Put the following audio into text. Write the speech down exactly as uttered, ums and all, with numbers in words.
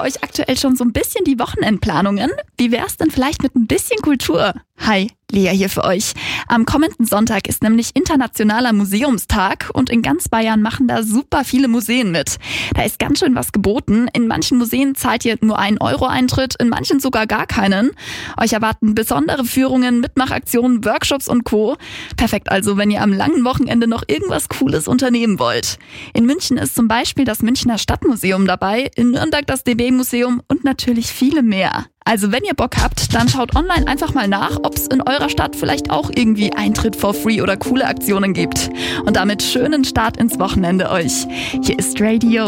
euch aktuell schon so ein bisschen die Wochenendplanungen? Wie wär's denn vielleicht mit ein bisschen Kultur? Hi, Lea hier für euch. Am kommenden Sonntag ist nämlich Internationaler Museumstag und in ganz Bayern machen da super viele Museen mit. Da ist ganz schön was geboten. In manchen Museen zahlt ihr nur einen Euro Eintritt, in manchen sogar gar keinen. Euch erwarten besondere Führungen, Mitmachaktionen, Workshops und Co. Perfekt also, wenn ihr am langen Wochenende noch irgendwas Cooles unternehmen wollt. In München ist zum Beispiel das Münchner Stadtmuseum dabei, in Nürnberg das D B-Museum und natürlich viele mehr. Also wenn ihr Bock habt, dann schaut online einfach mal nach, ob es in eurer Stadt vielleicht auch irgendwie Eintritt for free oder coole Aktionen gibt. Und damit schönen Start ins Wochenende euch. Hier ist Radio